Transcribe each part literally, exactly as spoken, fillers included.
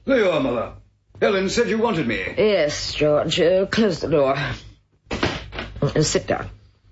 There you are, Mother. Helen said you wanted me. Yes, George. Uh, close the door. Uh, sit down.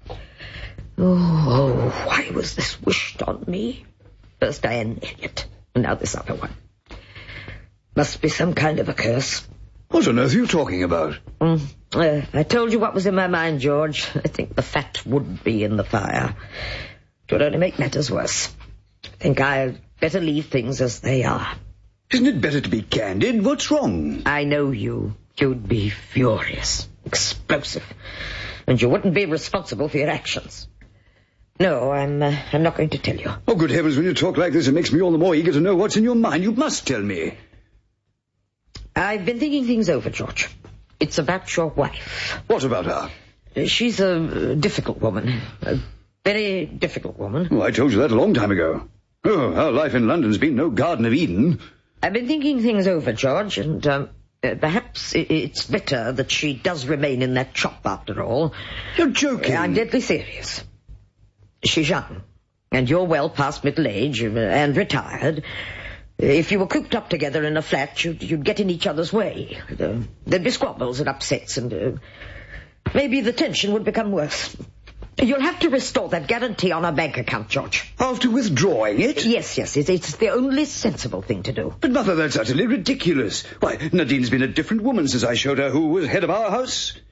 Oh, why was this wished on me? First Diane Elliot, and now this other one. Must be some kind of a curse. What on earth are you talking about? Mm. Uh, I told you what was in my mind, George. I think the fat would be in the fire. It would only make matters worse. I think I'd better leave things as they are. Isn't it better to be candid? What's wrong? I know you. You'd be furious, explosive, and you wouldn't be responsible for your actions. No, I'm uh, I'm not going to tell you. Oh, good heavens, when you talk like this, it makes me all the more eager to know what's in your mind. You must tell me. I've been thinking things over, George. It's about your wife. What about her? She's a difficult woman. A very difficult woman. Oh, I told you that a long time ago. Oh, our life in London's been no Garden of Eden. I've been thinking things over, George, and um, uh, perhaps it's better that she does remain in that shop after all. You're joking. I'm deadly serious. She's young, and you're well past middle age, uh, and retired. If you were cooped up together in a flat, you'd, you'd get in each other's way. Uh, there'd be squabbles and upsets, and uh, maybe the tension would become worse. You'll have to restore that guarantee on our bank account, George. After withdrawing it? Yes, yes, it's, it's the only sensible thing to do. But, Mother, that's utterly ridiculous. Why, Nadine's been a different woman since I showed her who was head of our house.